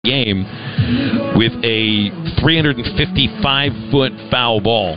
game with a 355-foot foul ball.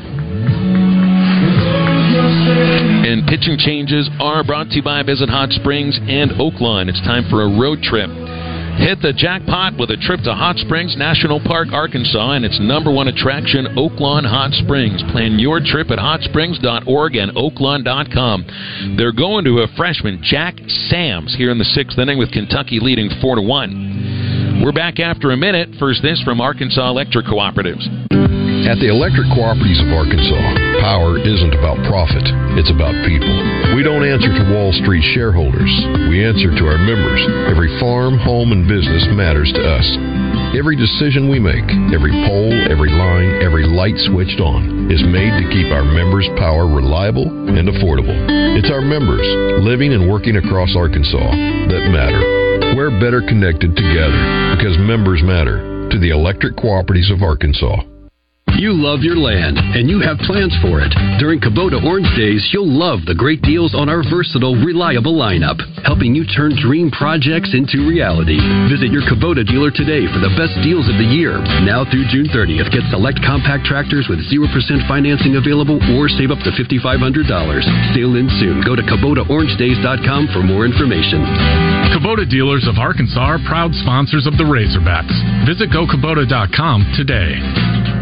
And pitching changes are brought to you by Visit Hot Springs and Oaklawn. It's time for a road trip. Hit the jackpot with a trip to Hot Springs National Park, Arkansas, and its #1 attraction, Oaklawn Hot Springs. Plan your trip at hotsprings.org and oaklawn.com. They're going to a freshman, Jack Sams, here in the 6th inning with Kentucky leading 4-1. We're back after a minute. First, this from Arkansas Electric Cooperatives. At the Electric Cooperatives of Arkansas, power isn't about profit, it's about people. We don't answer to Wall Street shareholders. We answer to our members. Every farm, home, and business matters to us. Every decision we make, every pole, every line, every light switched on is made to keep our members' power reliable and affordable. It's our members, living and working across Arkansas, that matter. We're better connected together because members matter. To the Electric Cooperatives of Arkansas. You love your land, and you have plans for it. During Kubota Orange Days, you'll love the great deals on our versatile, reliable lineup, helping you turn dream projects into reality. Visit your Kubota dealer today for the best deals of the year. Now through June 30th, get select compact tractors with 0% financing available or save up to $5,500. Sale ends soon. Go to KubotaOrangeDays.com for more information. Kubota dealers of Arkansas are proud sponsors of the Razorbacks. Visit GoKubota.com today.